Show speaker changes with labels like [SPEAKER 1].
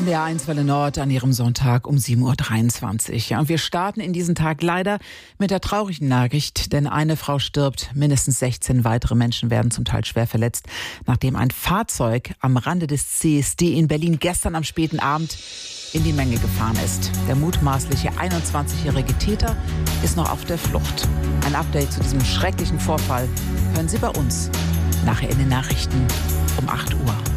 [SPEAKER 1] NDR1 Welle Nord an Ihrem Sonntag um 7.23 Uhr. Ja, und wir starten in diesen Tag leider mit der traurigen Nachricht, denn eine Frau stirbt, mindestens 16 weitere Menschen werden zum Teil schwer verletzt, nachdem ein Fahrzeug am Rande des CSD in Berlin gestern am späten Abend in die Menge gefahren ist. Der mutmaßliche 21-jährige Täter ist noch auf der Flucht. Ein Update zu diesem schrecklichen Vorfall hören Sie bei uns nachher in den Nachrichten um 8 Uhr.